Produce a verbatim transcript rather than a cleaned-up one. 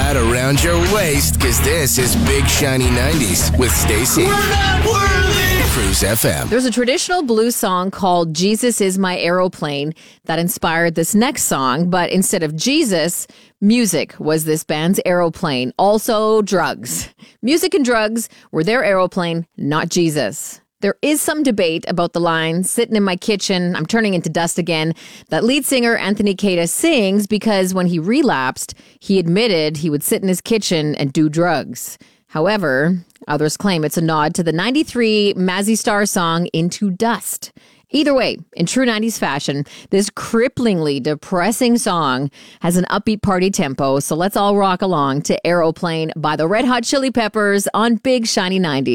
that around your waist, because this is Big Shiny nineties with Stacy. We're not worthy. Cruise F M. There's a traditional blues song called Jesus Is My Aeroplane that inspired this next song, but instead of Jesus, music was this band's aeroplane. Also drugs. Music and drugs were their aeroplane, not Jesus. There is some debate about the line, sitting in my kitchen, I'm turning into dust again, that lead singer Anthony Kiedis sings because when he relapsed, he admitted he would sit in his kitchen and do drugs. However, others claim it's a nod to the ninety-three Mazzy Star song, Into Dust. Either way, in true nineties fashion, this cripplingly depressing song has an upbeat party tempo, so let's all rock along to Aeroplane by the Red Hot Chili Peppers on Big Shiny nineties.